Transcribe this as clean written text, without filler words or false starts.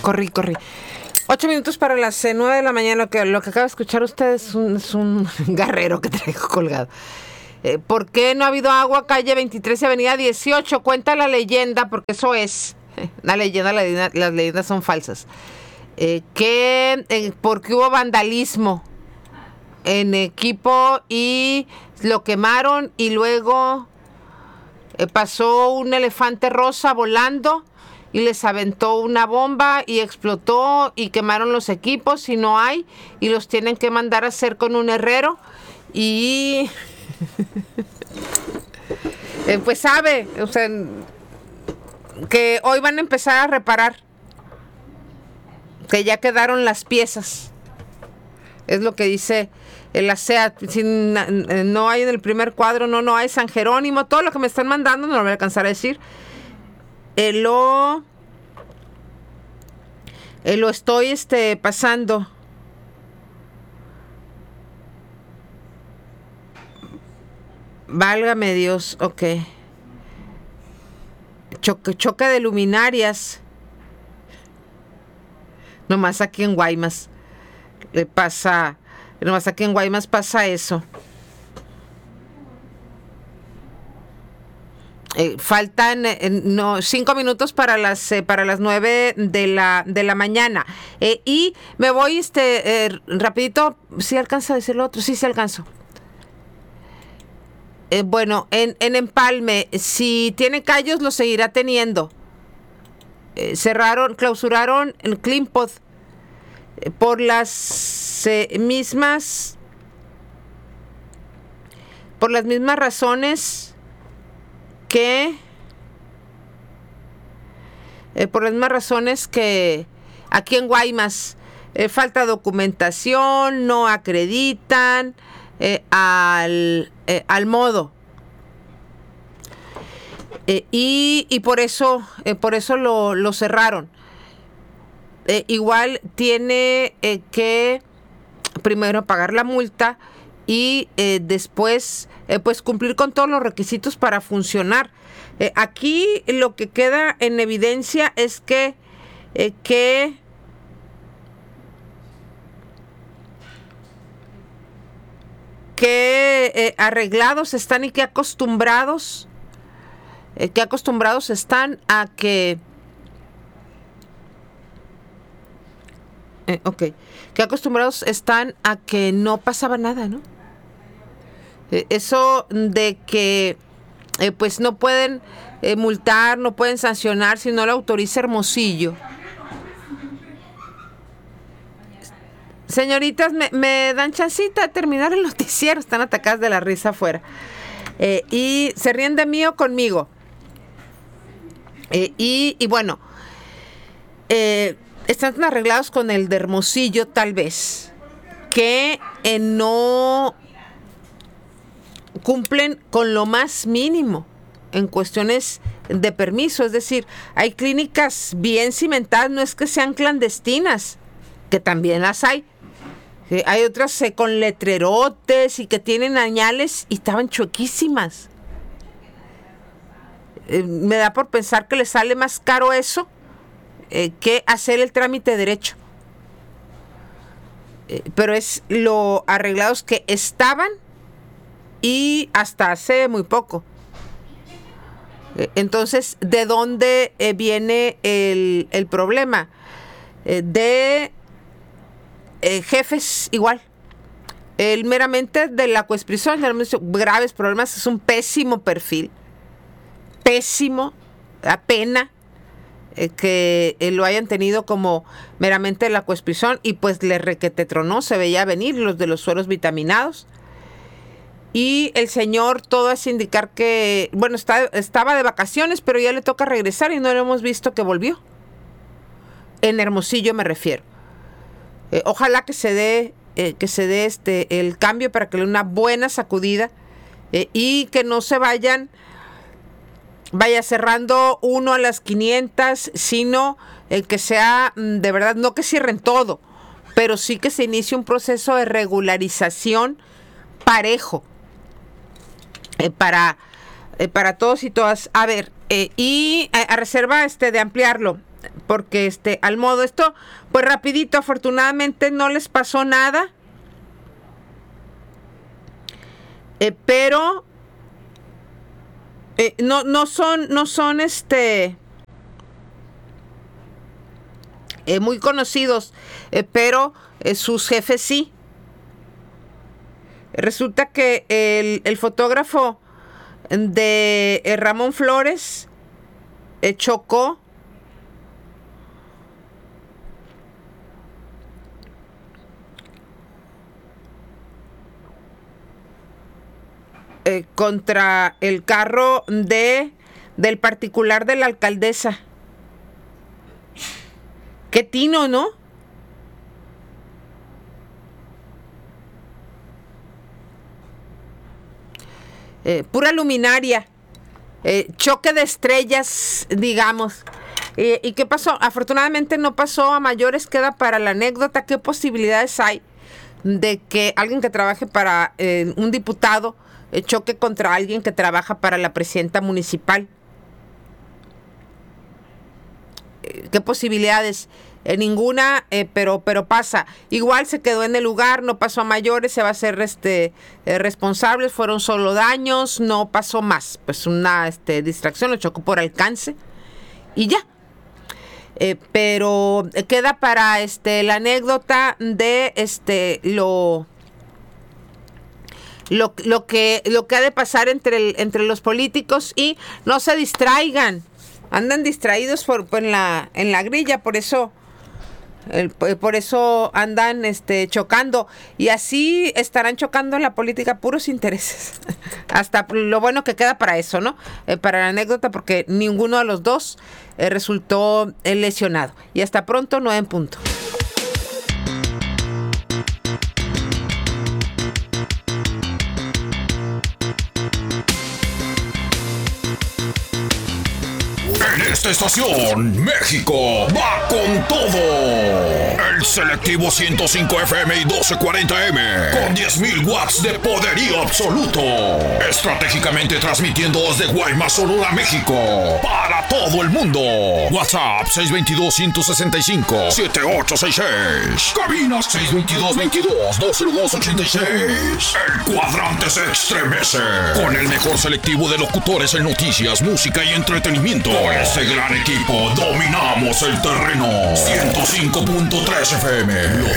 Corrí. 8 minutos para las 9 de la mañana. Lo que acaba de escuchar usted es un garrero que traigo colgado. ¿Por qué no ha habido agua? Calle 23 y Avenida 18. Cuenta la leyenda, porque eso es una leyenda, las leyendas son falsas. Porque hubo vandalismo en equipo y lo quemaron y luego pasó un elefante rosa volando y les aventó una bomba y explotó y quemaron los equipos y no hay y los tienen que mandar a hacer con un herrero y pues sabe, o sea, que hoy van a empezar a reparar, que ya quedaron las piezas, es lo que dice el ASEA. No hay en el primer cuadro, no hay San Jerónimo, todo lo que me están mandando no lo voy a alcanzar a decir. Lo estoy pasando. Válgame Dios, ok. Choque de luminarias. Nomás aquí en Guaymas pasa eso. Faltan 5 minutos para las 9 de la mañana. Y me voy rapidito. ¿Sí alcanzo a decir lo otro? Sí alcanzo. Bueno, en Empalme, si tiene callos, lo seguirá teniendo. Clausuraron el Climpod por las mismas razones que aquí en Guaymas falta documentación, no acreditan al modo y por eso lo cerraron. Igual tiene que primero pagar la multa y después pues cumplir con todos los requisitos para funcionar. Aquí lo que queda en evidencia es que arreglados están y que acostumbrados están a que que acostumbrados están a que no pasaba nada, ¿no? Eso de que pues no pueden multar, no pueden sancionar si no lo autoriza Hermosillo. Señoritas, me dan chancita de terminar el noticiero. Están atacadas de la risa afuera. Y se ríen de mí o conmigo. Y bueno, están tan arreglados con el de Hermosillo, tal vez, que no cumplen con lo más mínimo en cuestiones de permiso. Es decir, hay clínicas bien cimentadas, no es que sean clandestinas, que también las hay. Hay otras con letrerotes y que tienen añales y estaban chuequísimas. Me da por pensar que les sale más caro eso que hacer el trámite derecho. Pero es lo arreglados que estaban y hasta hace muy poco. Entonces, ¿de dónde viene el problema? De jefes igual. El meramente de la Cuesprisión, graves problemas, es un pésimo perfil. Pésimo, da pena que lo hayan tenido como meramente la Cuesprisión y pues le requetetronó, se veía venir los de los sueros vitaminados. Y el señor todo hace indicar que, bueno, estaba de vacaciones, pero ya le toca regresar y no lo hemos visto que volvió. En Hermosillo me refiero. Ojalá que se dé el cambio para que le dé una buena sacudida y que no se vaya cerrando uno a las 500, sino que sea de verdad, no que cierren todo, pero sí que se inicie un proceso de regularización parejo para todos y todas. A ver, y a reserva de ampliarlo, porque al modo esto, pues rapidito, afortunadamente no les pasó nada, pero no son muy conocidos, pero sus jefes sí. Resulta que el fotógrafo de Ramón Flores chocó contra el carro del particular de la alcaldesa. Qué tino, ¿no? Pura luminaria, choque de estrellas, digamos. ¿Y qué pasó? Afortunadamente no pasó a mayores, queda para la anécdota. ¿Qué posibilidades hay de que alguien que trabaje para un diputado choque contra alguien que trabaja para la presidenta municipal? ¿Qué posibilidades? Ninguna, pero pasa. Igual se quedó en el lugar, no pasó a mayores, se va a ser responsable, fueron solo daños, no pasó más. Pues una distracción, lo chocó por alcance y ya. Pero queda para la anécdota de lo que ha de pasar entre los políticos, y no se distraigan. Andan distraídos en la grilla, por eso andan chocando, y así estarán chocando en la política puros intereses. Hasta lo bueno que queda para eso, ¿no? Para la anécdota, porque ninguno de los dos resultó lesionado. Y hasta pronto, 9 en punto. En esta estación, México va con todo. El selectivo 105 FM y 1240M, con 10.000 watts de poderío absoluto. Estratégicamente transmitiendo desde Guaymas, Sonora, México, para todo el mundo. WhatsApp 622-165-7866. Cabina 622-22-20286. El cuadrante se estremece con el mejor selectivo de locutores en noticias, música y entretenimiento. Con este gran equipo dominamos el terreno. 105.3 FM, lo